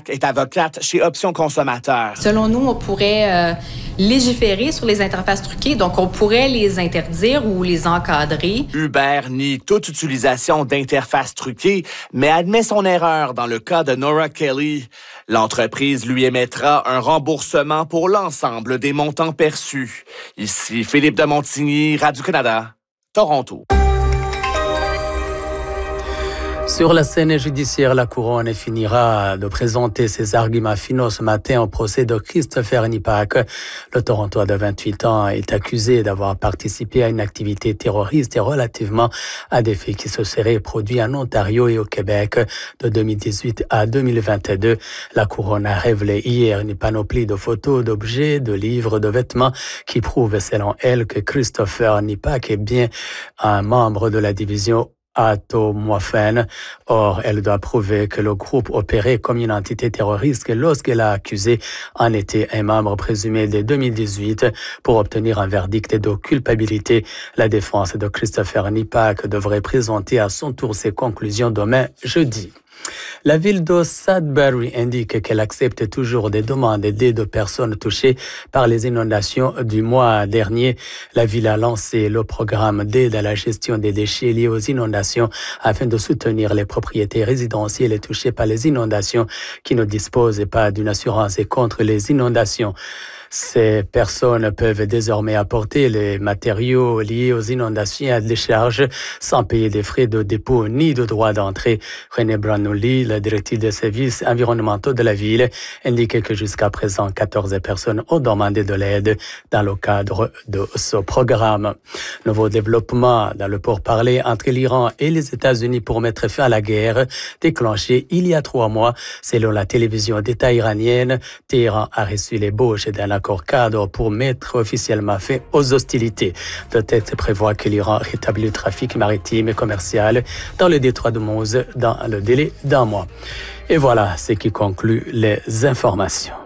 Nipak est avocate chez Options Consommateurs. Selon nous, on pourrait légiférer sur les interfaces truquées, donc on pourrait les interdire ou les encadrer. Uber nie toute utilisation d'interfaces truquées, mais admet son erreur dans le cas de Nora Kelly. L'entreprise lui émettra un remboursement pour l'ensemble des montants perçus. Ici Philippe de Montigny, Radio-Canada, Toronto. Sur la scène judiciaire, la couronne finira de présenter ses arguments finaux ce matin au procès de Christopher Nipak. Le Torontois de 28 ans est accusé d'avoir participé à une activité terroriste et relativement à des faits qui se seraient produits en Ontario et au Québec de 2018 à 2022. La couronne a révélé hier une panoplie de photos, d'objets, de livres, de vêtements qui prouvent, selon elle, que Christopher Nipak est bien un membre de la division Atomwaffen. Or, elle doit prouver que le groupe opérait comme une entité terroriste lorsqu'elle a accusé en était un membre présumé dès 2018 pour obtenir un verdict de culpabilité. La défense de Christopher Nipak devrait présenter à son tour ses conclusions demain jeudi. La ville de Sudbury indique qu'elle accepte toujours des demandes d'aide de personnes touchées par les inondations du mois dernier. La ville a lancé le programme d'aide à la gestion des déchets liés aux inondations afin de soutenir les propriétés résidentielles touchées par les inondations qui ne disposent pas d'une assurance contre les inondations. Ces personnes peuvent désormais apporter les matériaux liés aux inondations à décharge sans payer des frais de dépôt ni de droit d'entrée. René Branoli, le directeur des services environnementaux de la ville, indique que jusqu'à présent, 14 personnes ont demandé de l'aide dans le cadre de ce programme. Nouveau développement dans le pourparlers entre l'Iran et les États-Unis pour mettre fin à la guerre déclenchée il y a 3 mois. Selon la télévision d'État iranienne, Téhéran a reçu l'ébauche d'un accord cadre pour mettre officiellement fin aux hostilités. Le texte prévoit que l'Iran rétablit le trafic maritime et commercial dans le détroit d'Ormuz dans le délai d'1 mois. Et voilà ce qui conclut les informations.